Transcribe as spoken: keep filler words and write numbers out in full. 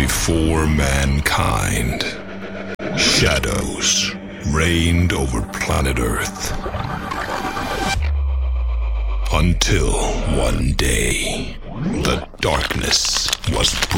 before mankind, shadows reigned over planet Earth. Until one day, the darkness was brought.